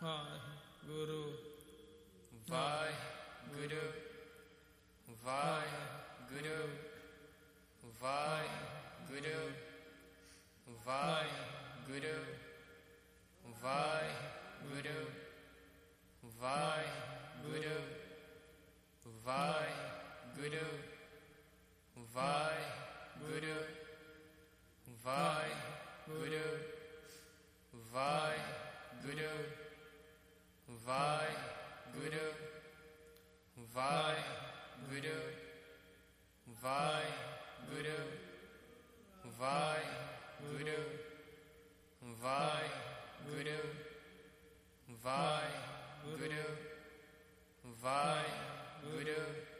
Guru, Vai Guru, Vai Guru, Vai Guru, Vai Guru, Vai Guru, Vai Guru, Vai Guru, Vai Guru, Vai Guru, Vai Guru, Vai Guru, Vai Guru, Vai Guru, Vai Guru, Vai Guru, Vai Guru, Vai Guru,